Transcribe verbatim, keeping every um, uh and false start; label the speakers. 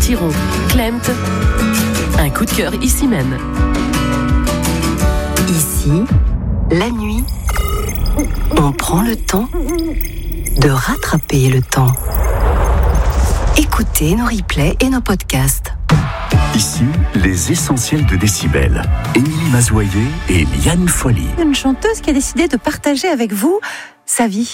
Speaker 1: Thiron, Klemt. Un coup de cœur ici même.
Speaker 2: Ici, la nuit, on prend le temps de rattraper le temps. Écoutez nos replays et nos podcasts.
Speaker 3: Ici, les essentiels de Décibel. Émilie Mazoyer et Liane Folly.
Speaker 2: Une chanteuse qui a décidé de partager avec vous sa vie.